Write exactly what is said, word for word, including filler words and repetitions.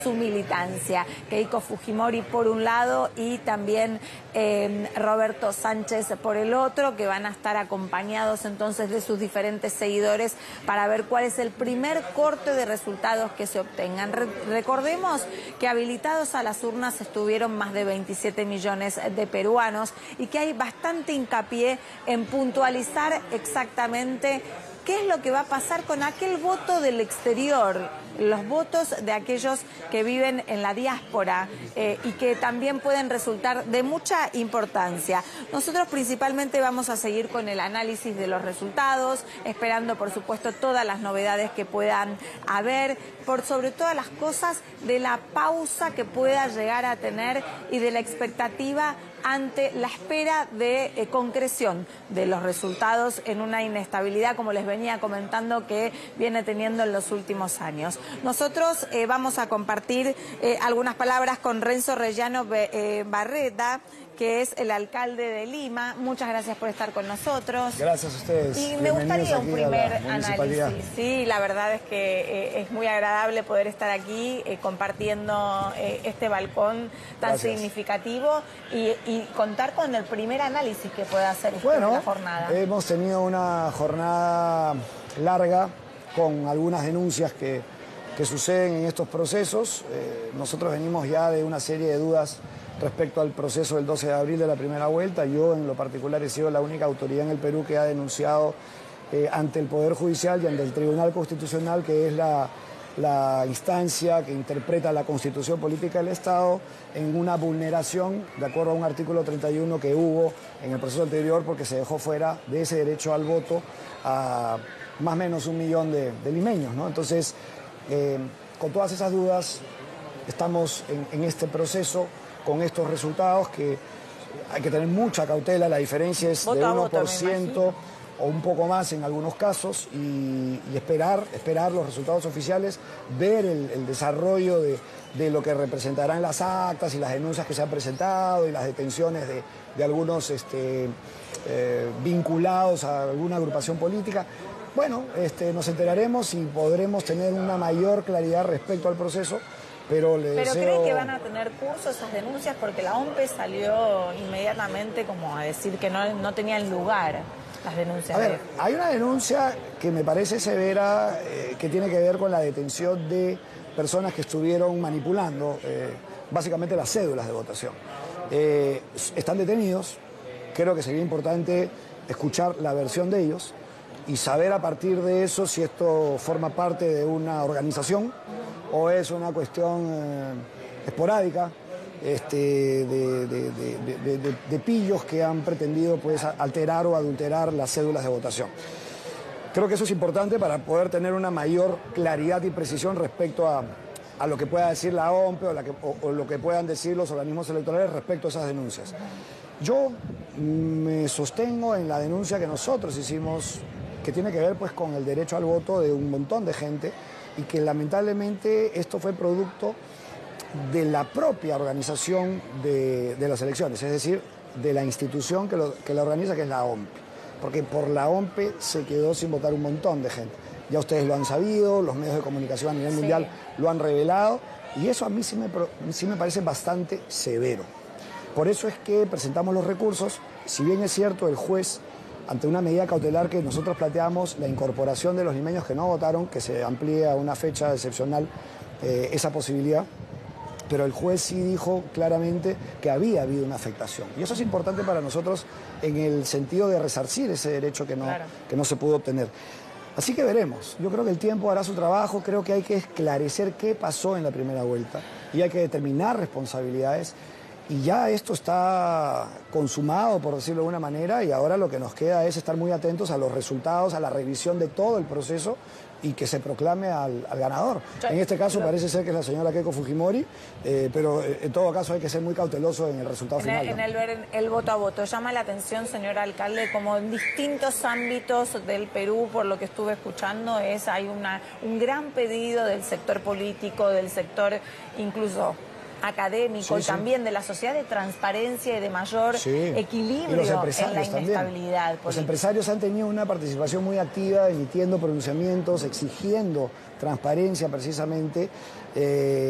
su militancia. Keiko Fujimori por un lado y también eh, Roberto Sánchez por el otro, que van a estar acompañados entonces de sus diferentes seguidores para ver cuál es el primer corte de resultados que se obtengan. Re recordemos que habilitados a las urnas estuvieron más de veintisiete millones de peruanos y que hay bastante hincapié en puntualizar exactamente qué es lo que va a pasar con aquel voto del exterior, los votos de aquellos que viven en la diáspora eh, y que también pueden resultar de mucha importancia. Nosotros principalmente vamos a seguir con el análisis de los resultados, esperando por supuesto todas las novedades que puedan haber, por sobre todas las cosas de la pausa que pueda llegar a tener y de la expectativa ante la espera de eh, concreción de los resultados en una inestabilidad, como les venía comentando, que viene teniendo en los últimos años. Nosotros eh, vamos a compartir eh, algunas palabras con Renzo Rellano eh, Barreta, que es el alcalde de Lima. Muchas gracias por estar con nosotros. Gracias a ustedes. Y me gustaría un primer análisis. Sí, la verdad es que eh, es muy agradable poder estar aquí eh, compartiendo eh, este balcón tan gracias. significativo y, y contar con el primer análisis que pueda hacer usted bueno, en la jornada. Hemos tenido una jornada larga con algunas denuncias que, que suceden en estos procesos. Eh, nosotros venimos ya de una serie de dudas respecto al proceso del doce de abril de la primera vuelta. Yo en lo particular he sido la única autoridad en el Perú que ha denunciado eh, ante el Poder Judicial y ante el Tribunal Constitucional, que es la, la instancia que interpreta la Constitución Política del Estado, en una vulneración de acuerdo a un artículo treinta y uno que hubo en el proceso anterior, porque se dejó fuera de ese derecho al voto a más o menos un millón de, de limeños, ¿no? Entonces, eh, con todas esas dudas, estamos en, en este proceso con estos resultados que hay que tener mucha cautela. La diferencia es de uno por ciento o un poco más en algunos casos y, y esperar, esperar los resultados oficiales, ver el, el desarrollo de, de lo que representarán las actas y las denuncias que se han presentado y las detenciones de, de algunos este, eh, vinculados a alguna agrupación política. Bueno, este, nos enteraremos y podremos tener una mayor claridad respecto al proceso. Pero, le ¿Pero deseo... cree que van a tener curso esas denuncias? Porque la O M P E salió inmediatamente como a decir que no, no tenían lugar las denuncias. A ver, de... hay una denuncia que me parece severa, eh, que tiene que ver con la detención de personas que estuvieron manipulando eh, básicamente las cédulas de votación. Eh, están detenidos, creo que sería importante escuchar la versión de ellos y saber a partir de eso si esto forma parte de una organización o es una cuestión eh, esporádica este, de, de, de, de, de, de pillos que han pretendido pues, alterar o adulterar las cédulas de votación. Creo que eso es importante para poder tener una mayor claridad y precisión respecto a, a lo que pueda decir la O M P E o, la que, o, o lo que puedan decir los organismos electorales respecto a esas denuncias. Yo me sostengo en la denuncia que nosotros hicimos, que tiene que ver pues, con el derecho al voto de un montón de gente, y que lamentablemente esto fue producto de la propia organización de, de las elecciones, es decir, de la institución que, lo, que la organiza, que es la O M P E, porque por la O M P E se quedó sin votar un montón de gente. Ya ustedes lo han sabido, los medios de comunicación a nivel sí. mundial lo han revelado, y eso a mí sí me, sí me parece bastante severo. Por eso es que presentamos los recursos. Si bien es cierto, el juez, ante una medida cautelar que nosotros planteamos, la incorporación de los limeños que no votaron, que se amplíe a una fecha excepcional eh, esa posibilidad, pero el juez sí dijo claramente que había habido una afectación. Y eso es importante para nosotros en el sentido de resarcir ese derecho que no, claro. que no se pudo obtener. Así que veremos. Yo creo que el tiempo hará su trabajo. Creo que hay que esclarecer qué pasó en la primera vuelta y hay que determinar responsabilidades. Y ya esto está consumado, por decirlo de alguna manera, y ahora lo que nos queda es estar muy atentos a los resultados, a la revisión de todo el proceso y que se proclame al, al ganador. En este caso parece ser que es la señora Keiko Fujimori, eh, pero en todo caso hay que ser muy cauteloso en el resultado en final. El, ¿no? En el ver el voto a voto, llama la atención, señor alcalde, como en distintos ámbitos del Perú, por lo que estuve escuchando, es hay una, un gran pedido del sector político, del sector incluso académico sí, y sí. también de la sociedad de transparencia y de mayor sí. equilibrio en la inestabilidad política. Los empresarios han tenido una participación muy activa emitiendo pronunciamientos, exigiendo transparencia precisamente. Eh,